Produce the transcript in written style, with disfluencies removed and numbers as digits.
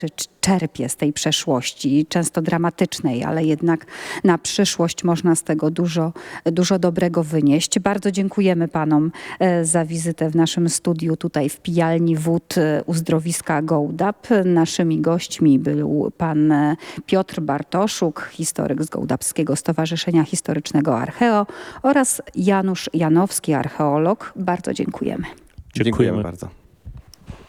czerpie z tej przeszłości, często dramatycznej, ale jednak na przyszłość można z tego dużo dobrego wynieść. Bardzo dziękujemy panom za wizytę w naszym studiu tutaj w Pijalni Wód Uzdrowiska Gołdap. Naszymi gośćmi był pan Piotr Bartoszuk, historyk z Gołdapskiego Stowarzyszenia Historycznego Archeo oraz Janusz Janowski, archeolog. Bardzo dziękujemy. Dziękujemy bardzo.